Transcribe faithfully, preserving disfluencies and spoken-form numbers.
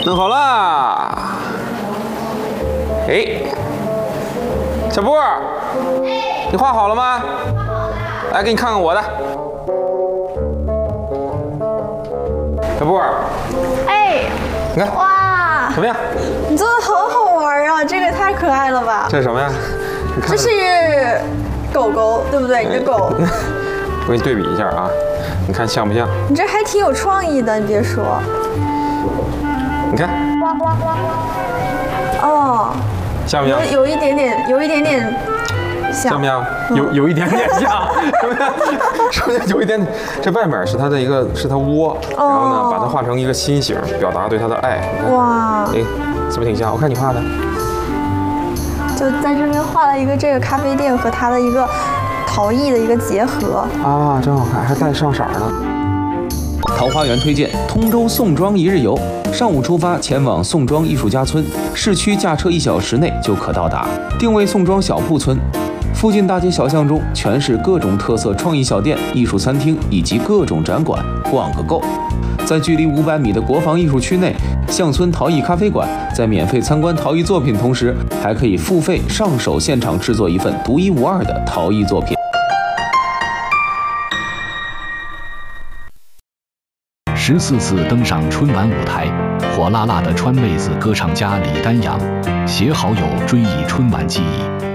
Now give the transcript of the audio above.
弄好啦！哎，小波，你画好了吗？来，给你看看我的。小波， 哎， 你看， 哇， 怎么样？ 你做的好好玩啊！这个太可爱了吧？ 这是什么呀？你看这是狗狗，对不对？你的狗。 我给你对比一下啊，你看像不像？ 你这还挺有创意的，你别说。 你看， 哦， 像不像？ 有有一点点，有一点点像。 像不像？有有一点点像，首先有一点点。这外面是它的一个是它窝，然后呢把它画成一个心形，表达对它的爱。你看， 哇， 哎，是不是挺像？我看你画的。 就在这边画了一个这个咖啡店和它的一个陶艺的一个结合啊，真好看，还带上色呢。 桃花源推荐通州宋庄一日游，上午出发前往宋庄艺术家村，市区驾车一小时内就可到达。定位宋庄小铺村，附近大街小巷中全是各种特色创意小店、艺术餐厅以及各种展馆，逛个够。在距离五百米的国防艺术区内，巷村陶艺咖啡馆在免费参观陶艺作品同时，还可以付费上手现场制作一份独一无二的陶艺作品。 十四次登上春晚舞台，火辣辣的川妹子歌唱家李丹阳携好友追忆春晚记忆。